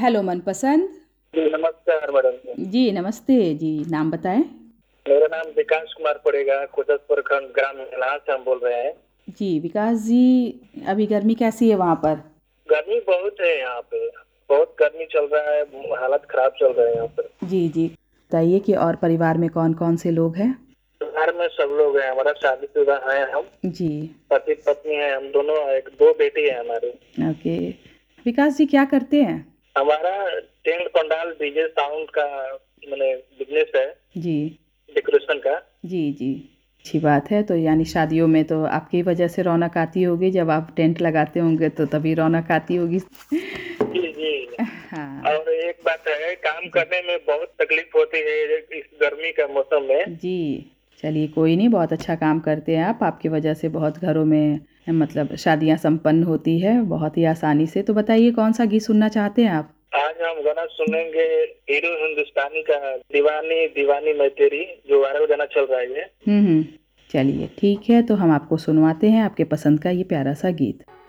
Hello मनपसंद। जी नमस्कार madam. जी नमस्ते जी, नाम बताएं। मेरा नाम विकास कुमार पड़ेगा, कोटक प्रखंड ग्राम मेलाहा से हम बोल रहे हैं। जी विकास जी, अभी गर्मी कैसी है वहाँ पर? गर्मी बहुत है यहाँ पे, बहुत गर्मी चल रहा है, हालत खराब चल रहे हैं यहाँ पे। जी जी, बताइए कि और परिवार में कौन कौन से लोग हैं? परिवार में सब लोग हैं, हमारा शादीशुदा है, हम जी। पति पत्नी है, हम दोनों, एक दो बेटी है हमारी। ओके, विकास जी क्या करते हैं? हमारा टेंट पंडाल डीजे साउंड का मैंने बिजनेस है, जी डेकोरेशन का। जी जी, अच्छी बात है। तो यानी शादियों में तो आपकी वजह से रौनक आती होगी, जब आप टेंट लगाते होंगे तो तभी रौनक आती होगी। जी जी। हाँ और एक बात है, काम जी करने में बहुत तकलीफ होती है इस गर्मी का मौसम में। जी, चलिए कोई नहीं, बहुत अच्छा काम करते हैं आप। आपकी वजह से बहुत घरों में मतलब शादियां संपन्न होती है बहुत ही आसानी से। तो बताइए कौन सा गीत सुनना चाहते हैं आप? आज हम गाना सुनेंगे हीरो हिंदुस्तानी का, दीवानी दीवानी मैं तेरी, जो वायरल गाना चल रहा है ये। चलिए ठीक है, तो हम आपको सुनवाते हैं आपके पसंद का ये प्यारा सा गीत।